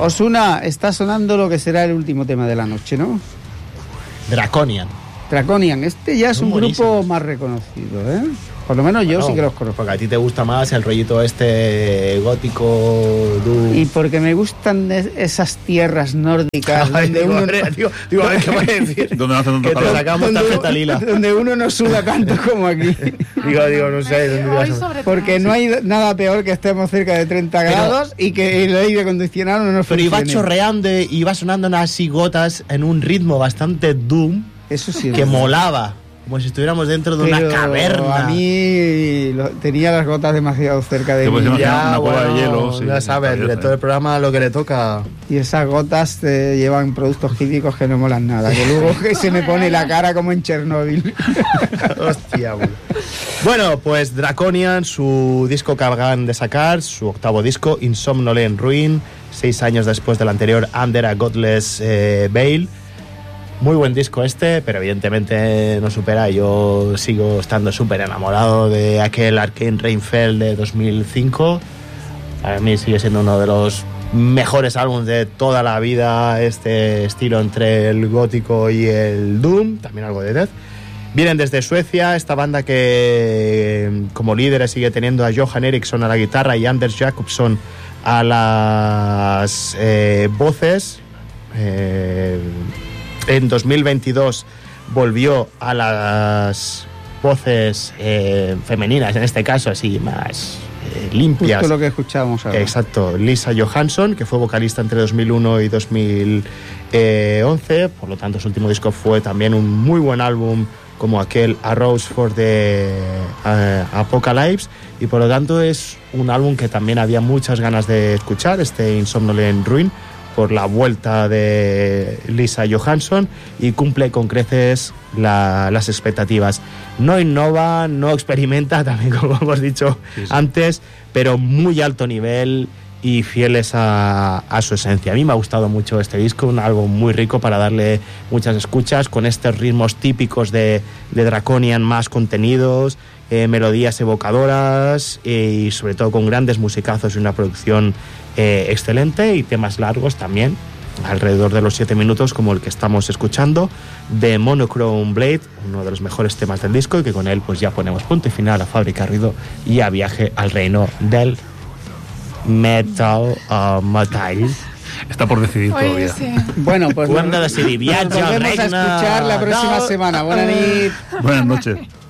Osuna, está sonando lo que será el último tema de la noche, ¿no? Draconian. Este ya es un grupo más reconocido, ¿eh? Por lo menos yo sí que los conozco. Porque a ti te gusta más el rollito gótico, doom. Y porque me gustan esas tierras nórdicas donde a ver qué voy a decir. Donde no hace tanto calor. Sacamos tarjeta lila. Donde uno no suda tanto como aquí. digo, no sé. Porque no hay nada peor que estemos cerca de 30 grados y que el aire acondicionado no nos funcione. Pero iba chorreando y iba sonando unas gotas en un ritmo bastante doom. Eso sí. Que molaba. Como si estuviéramos dentro de una caverna. A mí tenía las gotas demasiado cerca de mí. Ya, una cueva de hielo. Sí, ya sabes, el director del programa lo que le toca. Y esas gotas te llevan productos químicos que no molan nada. Que luego que se me pone la cara como en Chernóbil. Hostia, bueno, pues Draconian, su disco que acaban de sacar, su octavo disco, Insomnolent Ruin, 6 años después del anterior, Under a Godless Veil. Muy buen disco pero evidentemente no supera. Yo sigo estando súper enamorado de aquel Arcane Rainfell de 2005. Para mí sigue siendo uno de los mejores álbumes de toda la vida, este estilo entre el gótico y el doom, también algo de death. Vienen desde Suecia, esta banda que como líderes sigue teniendo a Johan Eriksson a la guitarra y Anders Jacobsson a las voces. En 2022 volvió a las voces femeninas, en este caso así más limpias. Justo lo que escuchábamos ahora. Exacto, Lisa Johansson, que fue vocalista entre 2001 y 2011, por lo tanto su último disco fue también un muy buen álbum como aquel A Rose for the Apocalypse, y por lo tanto es un álbum que también había muchas ganas de escuchar, este Insomnolent Ruin, por la vuelta de Lisa Johansson, y cumple con creces las expectativas. No innova, no experimenta, también como hemos dicho antes, pero muy alto nivel y fieles a su esencia. A mí me ha gustado mucho este disco, un álbum muy rico para darle muchas escuchas, con estos ritmos típicos de Draconian más contenidos, melodías evocadoras y sobre todo con grandes musicazos y una producción excelente, y temas largos también, alrededor de los 7 minutos, como el que estamos escuchando, de Monochrome Blade, uno de los mejores temas del disco, y que con él pues ya ponemos punto y final a Fábrica Ruido y a viaje al reino del metal. Está por decidir todavía. Sí. Bueno, pues Cuando decidir viatge al volvemos a regne escuchar la próxima semana. Buenas noches. Buenas noches.